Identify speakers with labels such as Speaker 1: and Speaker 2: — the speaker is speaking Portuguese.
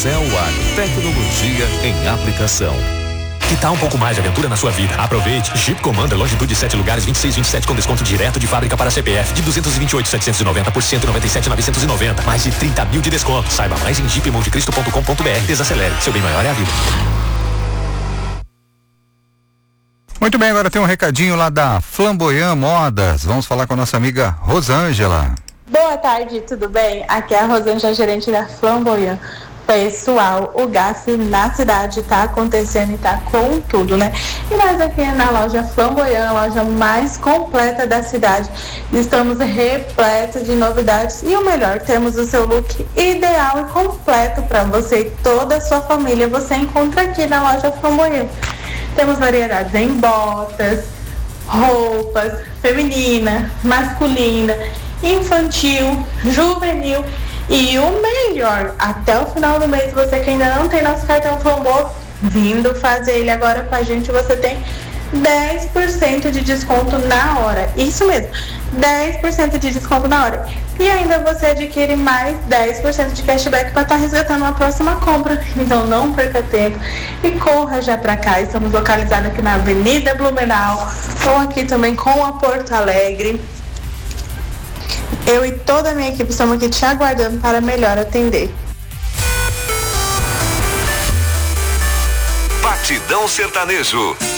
Speaker 1: Cell One, tecnologia em aplicação.
Speaker 2: Que tal um pouco mais de aventura na sua vida? Aproveite. Jeep Commander Longitude 7 lugares 2627 com desconto direto de fábrica para CPF de 228.790 por 197.990. Mais de 30 mil de desconto. Saiba mais em jeepmontecristo.com.br. Desacelere. Seu bem maior é a vida.
Speaker 3: Muito bem, agora tem um recadinho lá da Flamboyant Modas. Vamos falar com a nossa amiga Rosângela.
Speaker 4: Boa tarde, tudo bem? Aqui é a Rosângela, gerente da Flamboyant. Pessoal, o gasto na cidade tá acontecendo e tá com tudo, né? E nós aqui na loja Flamboyant, a loja mais completa da cidade, estamos repletos de novidades e o melhor, temos o seu look ideal e completo para você e toda a sua família. Você encontra aqui na loja Flamboyant. Temos variedades em botas, roupas, feminina, masculina, infantil, juvenil. E o melhor, até o final do mês, você que ainda não tem nosso cartão Flamboyant, vindo fazer ele agora com a gente, você tem 10% de desconto na hora. Isso mesmo, 10% de desconto na hora. E ainda você adquire mais 10% de cashback para estar resgatando a próxima compra. Então não perca tempo e corra já para cá. Estamos localizados aqui na Avenida Blumenau, ou aqui também com a Porto Alegre. Eu e toda a minha equipe estamos aqui te aguardando para melhor atender.
Speaker 1: Batidão Sertanejo.